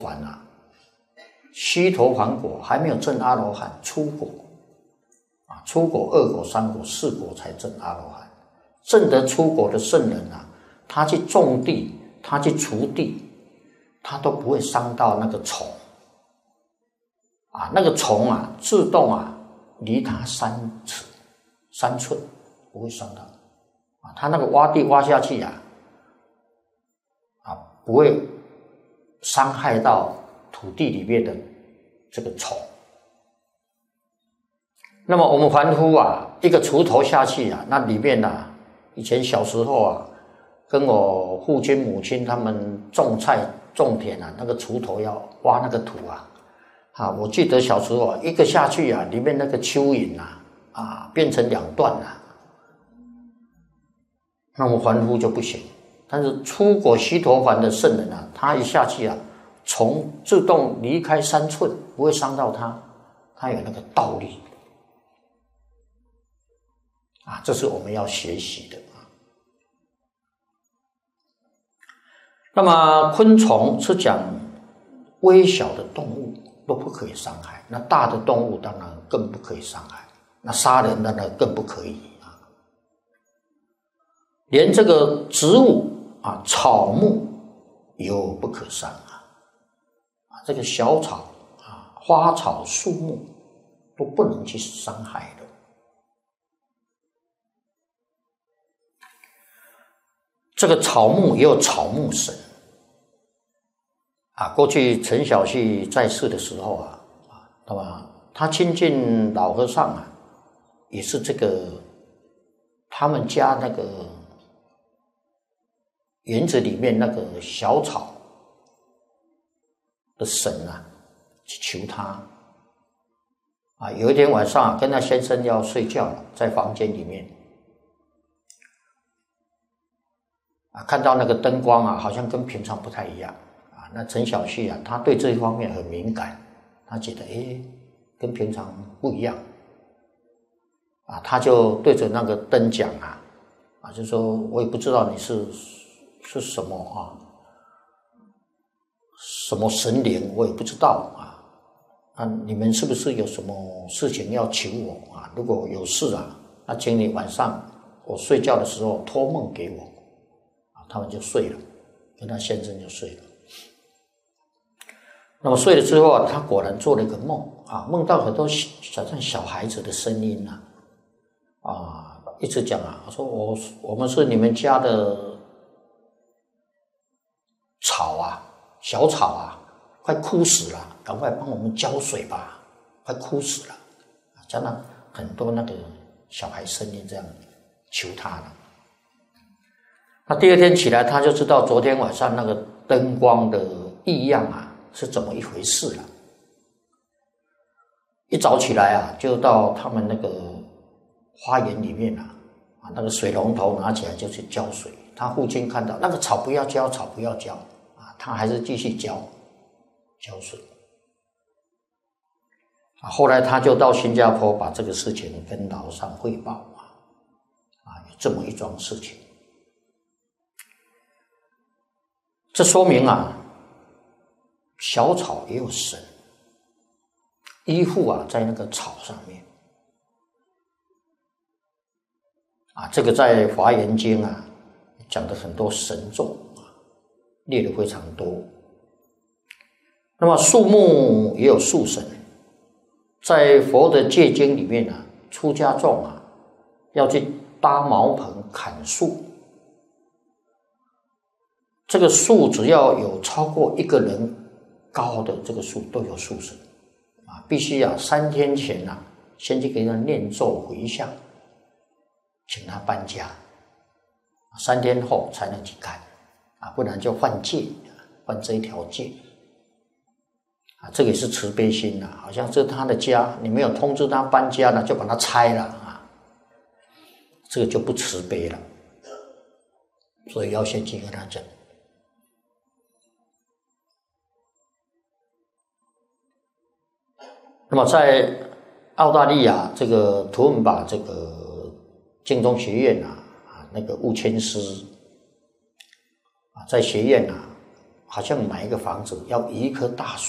还啊，须陀洹果还没有证阿罗汉出果啊，出果、二果、三果、四果才证阿罗汉。证得出果的圣人啊，他去种地，他去除地，他都不会伤到那个虫啊，那个虫啊自动啊离他3寸，不会伤到啊。他那个挖地挖下去啊，不会伤害到土地里面的这个虫。那么我们凡夫啊，一个锄头下去啊，那里面啊，以前小时候啊，跟我父亲母亲他们种菜种田啊，那个锄头要挖那个土啊，我记得小时候啊，一个下去啊，里面那个蚯蚓变成2段了。那么凡夫就不行，但是出果须陀洹的圣人啊，他一下去啊，虫自动离开3寸，不会伤到他，他有那个道力啊，这是我们要学习的啊。那么昆虫是讲微小的动物都不可以伤害，那大的动物当然更不可以伤害，那杀人的呢更不可以啊。连这个植物啊，草木有不可伤啊，这个小草啊、花草树木都不能去伤害的。这个草木也有草木神啊。过去陈小旭在世的时候啊，那么他亲近老和尚啊，也是这个他们家那个园子里面那个小草的神啊，去求他啊。有一天晚上跟他先生要睡觉了，在房间里面啊，看到那个灯光啊，好像跟平常不太一样啊。那陈小旭啊，他对这一方面很敏感，他觉得跟平常不一样啊，他就对着那个灯讲啊，就说我也不知道你是什么啊，什么神灵我也不知道啊，你们是不是有什么事情要求我啊？如果有事啊，那请你晚上我睡觉的时候托梦给我啊。他们就睡了，跟他先生就睡了。那么睡了之后啊，他果然做了一个梦啊，梦到很多好像小孩子的声音啊，一直讲啊，说我们是你们家的草啊，小草啊，快枯死了，赶快帮我们浇水吧，快枯死了。讲了很多那个小孩声音这样求他了。那第二天起来，他就知道昨天晚上那个灯光的异样啊是怎么一回事了。一早起来啊，就到他们那个花园里面那个水龙头拿起来就去浇水。他父亲看到那个草不要浇，草不要浇啊，他还是继续浇水啊。后来他就到新加坡把这个事情跟老和尚汇报有这么一桩事情。这说明小草也有神依附在那个草上面这个在《华严经》讲的很多神咒列的非常多。那么树木也有树神，在佛的戒经里面出家众要去搭茅棚砍树，这个树只要有超过1个人高的这个树都有树神必须3天前先去给他念咒回向，请他搬家，3天后才能去看不然就犯戒，犯这一条戒这个也是慈悲心好像是他的家，你没有通知他搬家就把它拆了这个就不慈悲了，所以要先去跟他讲。那么在澳大利亚这个图文巴这个净宗学院那个悟谦师在学院好像买一个房子要一棵大树，